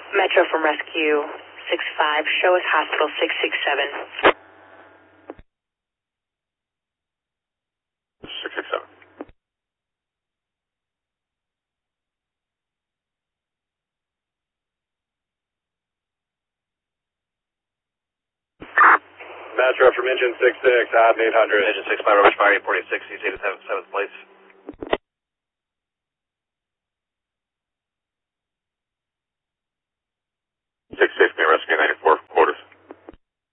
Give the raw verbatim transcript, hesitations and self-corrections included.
Metro from Rescue six five, show us Hospital six six seven. six six seven. Metro from Engine six six, odd eight hundred. Engine six five, Rubbish Fire eight forty-six, East eighty-seven, seventh place.